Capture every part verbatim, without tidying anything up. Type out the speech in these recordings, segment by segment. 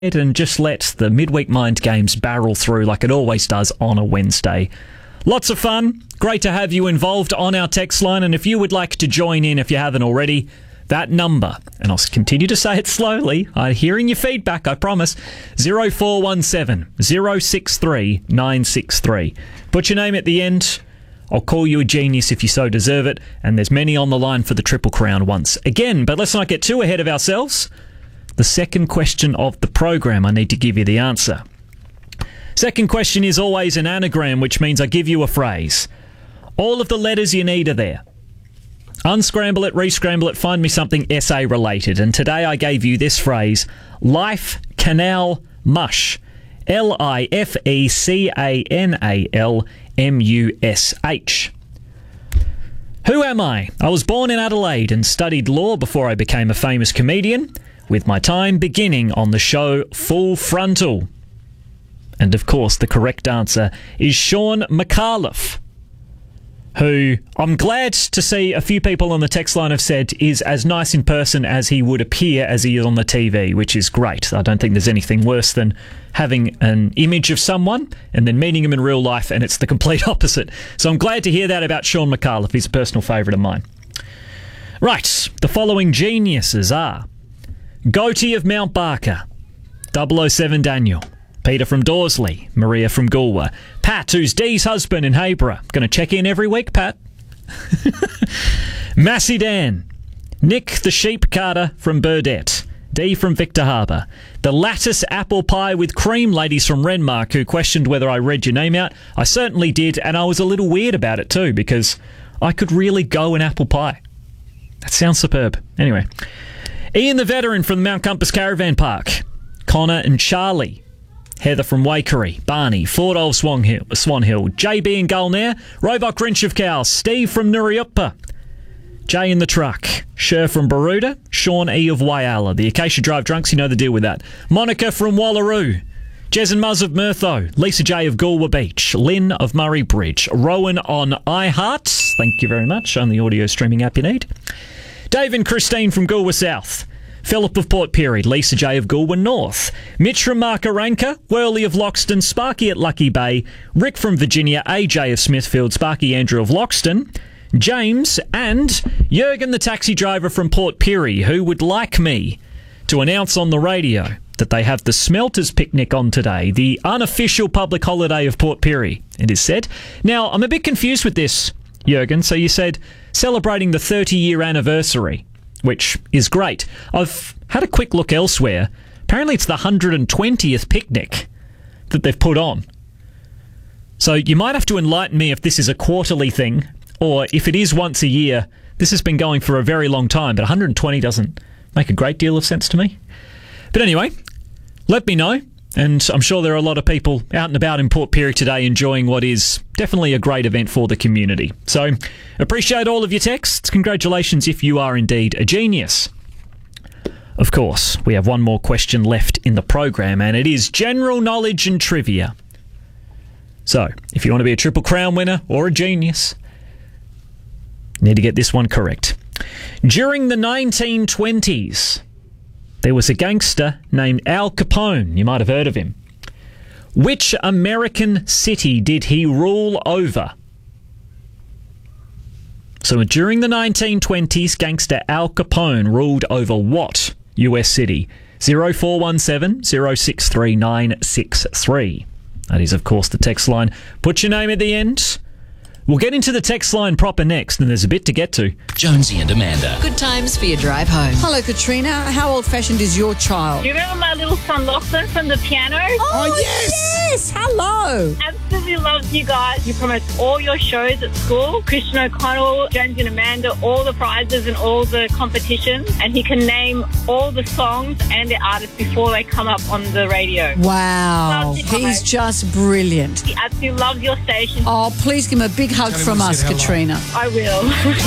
and just let the midweek mind games barrel through like it always does on a Wednesday. Lots of fun. Great to have you involved on our text line, and if you would like to join in, if you haven't already, that number, and I'll continue to say it slowly, I'm hearing your feedback, I promise, zero four one seven, zero six three, nine six three. Put your name at the end. I'll call you a genius if you so deserve it, and there's many on the line for the Triple Crown once again. But let's not get too ahead of ourselves. The second question of the program, I need to give you the answer. Second question is always an anagram, which means I give you a phrase. All of the letters you need are there. Unscramble it, rescramble it, find me something S A related. And today I gave you this phrase, Life Canal Mush. L I F E C A N A L M U S H. Who am I? I was born in Adelaide and studied law before I became a famous comedian, with my time beginning on the show Full Frontal. And of course, the correct answer is Sean McAuliffe, who I'm glad to see a few people on the text line have said is as nice in person as he would appear as he is on the T V, which is great. I don't think there's anything worse than having an image of someone and then meeting him in real life and it's the complete opposite. So I'm glad to hear that about Sean McAuliffe. He's a personal favourite of mine. Right, the following geniuses are Goatee of Mount Barker, double oh seven Daniel, Peter from Dorsley, Maria from Goolwa, Pat, who's Dee's husband in Hayborough. Going to check in every week, Pat. Massey Dan, Nick the sheep carter from Burdett, Dee from Victor Harbour, the lattice apple pie with cream ladies from Renmark, who questioned whether I read your name out. I certainly did, and I was a little weird about it too, because I could really go an apple pie. That sounds superb. Anyway, Ian the veteran from the Mount Compass Caravan Park, Connor and Charlie, Heather from Waikery, Barney, Ford Old Swan Hill, Swan Hill, J B in Gulnair, Roebuck Wrench of Cows, Steve from Nuriuppa, Jay in the Truck, Sher from Baroota, Sean E of Whyalla, the Acacia Drive Drunks, you know the deal with that, Monica from Wallaroo, Jez and Muzz of Murtho, Lisa J of Goolwa Beach, Lynn of Murray Bridge, Rowan on iHeart, thank you very much, on the audio streaming app you need, Dave and Christine from Goolwa South, Philip of Port Pirie, Lisa J of Goolwa North, Mitch from Markaranka, Worley of Loxton, Sparky at Lucky Bay, Rick from Virginia, A J of Smithfield, Sparky Andrew of Loxton, James, and Jurgen the taxi driver from Port Pirie, who would like me to announce on the radio that they have the Smelters Picnic on today, the unofficial public holiday of Port Pirie, it is said. Now, I'm a bit confused with this, Jurgen. So you said celebrating the thirty-year anniversary, which is great. I've had a quick look elsewhere. Apparently it's the one hundred twentieth picnic that they've put on. So you might have to enlighten me if this is a quarterly thing, or if it is once a year. This has been going for a very long time, but one hundred twenty doesn't make a great deal of sense to me. But anyway, let me know. And I'm sure there are a lot of people out and about in Port Pirie today enjoying what is definitely a great event for the community. So, appreciate all of your texts. Congratulations if you are indeed a genius. Of course, we have one more question left in the program, and it is general knowledge and trivia. So, if you want to be a Triple Crown winner or a genius, you need to get this one correct. During the nineteen twenties... there was a gangster named Al Capone. You might have heard of him. Which American city did he rule over? So during the nineteen twenties, gangster Al Capone ruled over what U S city? zero four one seven, zero six three, nine six three. That is, of course, the text line. Put your name at the end. We'll get into the text line proper next, and there's a bit to get to. Jonesy and Amanda. Good times for your drive home. Hello, Katrina. How old-fashioned is your child? Do you remember my little son Lachlan from the piano? Oh, oh yes! Yes! Hello! Absolutely loves you guys. You promote all your shows at school. Christian O'Connell, Jonesy and Amanda, all the prizes and all the competitions. And he can name all the songs and the artists before they come up on the radio. Wow. He's just brilliant. He absolutely loves your station. Oh, please give him a big hug from us, Katrina. I will.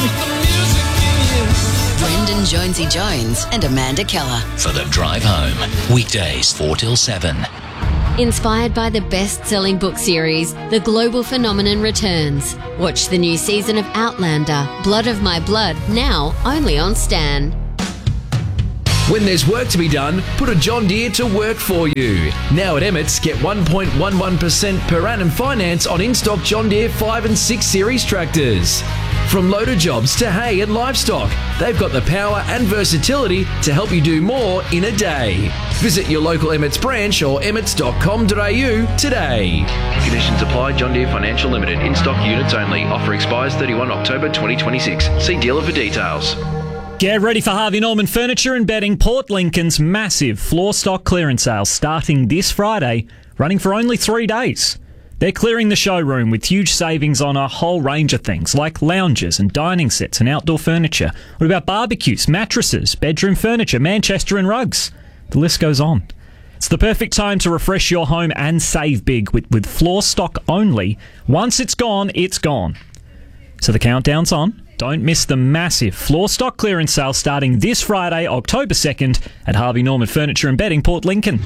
Brendan Jonesy Jones and Amanda Keller. For the drive home. Weekdays four till seven. Inspired by the best-selling book series, The Global Phenomenon returns. Watch the new season of Outlander, Blood of My Blood, now only on Stan. When there's work to be done, put a John Deere to work for you. Now at Emmett's, get one point one one percent per annum finance on in-stock John Deere five and six Series tractors. From loader jobs to hay and livestock, they've got the power and versatility to help you do more in a day. Visit your local Emmett's branch or emmets dot com dot a u today. Conditions apply. John Deere Financial Limited. In-stock units only. Offer expires thirty-first of October twenty twenty-six. See dealer for details. Get ready for Harvey Norman Furniture and Bedding Port Lincoln's massive floor stock clearance sale starting this Friday, running for only three days. They're clearing the showroom with huge savings on a whole range of things like lounges and dining sets and outdoor furniture. What about barbecues, mattresses, bedroom furniture, Manchester and rugs? The list goes on. It's the perfect time to refresh your home and save big with, with floor stock only. Once it's gone, it's gone. So the countdown's on. Don't miss the massive floor stock clearance sale starting this Friday, October second at Harvey Norman Furniture and Bedding, Port Lincoln.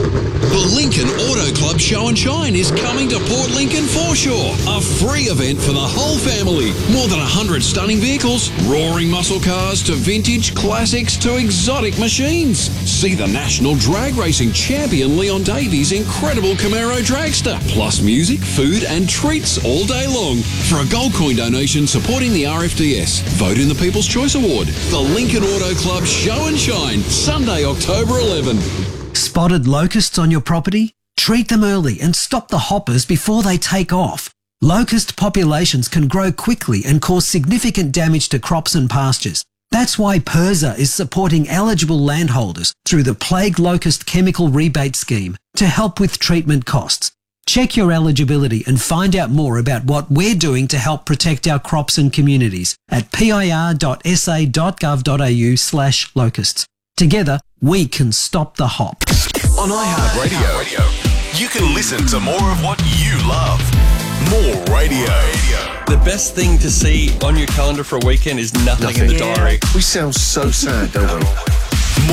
The Lincoln Auto Club Show and Shine is coming to Port Lincoln Foreshore. A free event for the whole family. More than one hundred stunning vehicles, roaring muscle cars to vintage classics to exotic machines. See the national drag racing champion Leon Davies' incredible Camaro dragster. Plus music, food and treats all day long. For a gold coin donation supporting the R F D S. Vote in the People's Choice Award. The Lincoln Auto Club Show and Shine, Sunday, October eleventh. Spotted locusts on your property? Treat them early and stop the hoppers before they take off. Locust populations can grow quickly and cause significant damage to crops and pastures. That's why PIRSA is supporting eligible landholders through the Plague Locust Chemical Rebate Scheme to help with treatment costs. Check your eligibility and find out more about what we're doing to help protect our crops and communities at pir dot s a dot gov dot a u slash locusts. Together, we can stop the hop. On iHeartRadio, you can listen to more of what you love. More radio. The best thing to see on your calendar for a weekend is nothing, nothing. in the diary. We sound so sad, don't we?